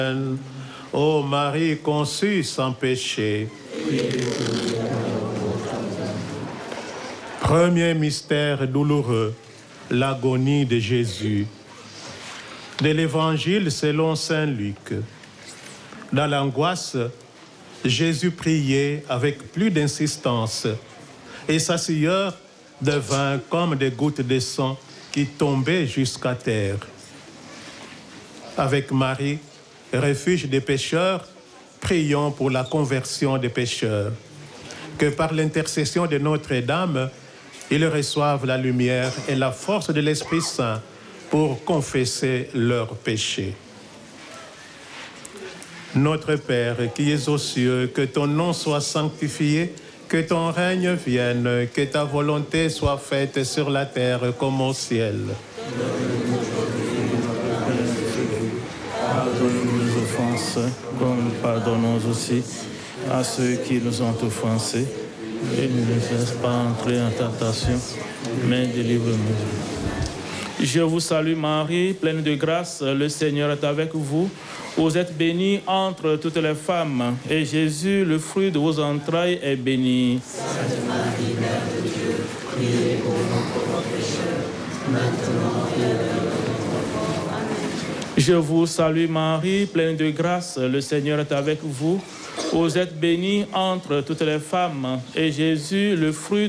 Ô Marie conçue sans péché. Premier mystère douloureux, l'agonie de Jésus. De l'Évangile selon saint Luc. Dans l'angoisse, Jésus priait avec plus d'insistance et sa sueur devint comme des gouttes de sang qui tombaient jusqu'à terre. Avec Marie, refuge des pécheurs, prions pour la conversion des pécheurs. Que par l'intercession de Notre-Dame, ils reçoivent la lumière et la force de l'Esprit Saint pour confesser leurs péchés. Notre Père qui es aux cieux, que ton nom soit sanctifié, que ton règne vienne, que ta volonté soit faite sur la terre comme au ciel. Pardonne-nous nos offenses, comme nous pardonnons aussi à ceux qui nous ont offensés. Et ne nous laisse pas entrer en tentation, mais délivre-nous. Je vous salue Marie, pleine de grâce, le Seigneur est avec vous. Vous êtes bénie entre toutes les femmes, et Jésus, le fruit de vos entrailles, est béni. Sainte Marie, Mère de Dieu, priez pour nous pauvres pécheurs, maintenant et à l'heure de notre mort. Amen. Je vous salue Marie, pleine de grâce, le Seigneur est avec vous. Vous êtes bénie entre toutes les femmes, et Jésus, le fruit